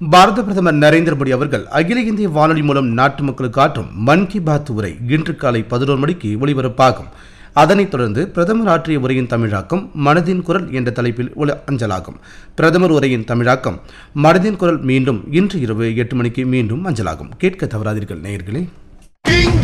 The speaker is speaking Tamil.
பாரத பிரதமர் நரேந்திர மோடி அவர்கள் அகில இந்திய வானொலி மூலம் நாட்டு மக்களுக்கு ஆற்றும் மன் கி பாத் உரை இன்று காலை 11 மணிக்கு ஒலிபரப்பாகும். அதனைத் தொடர்ந்து பிரதமர் ஆற்றிய உரையின் தமிழாக்கம் மனதின் குரல் என்ற தலைப்பில் அஞ்சலாகும். பிரதமர் உரையின் தமிழாக்கம் மனதின் குரல் மீண்டும் இன்று இரவு 8 மணிக்கு மீண்டும் அஞ்சலாகும். கேட்க தவறாதீர்கள் நேயர்களே.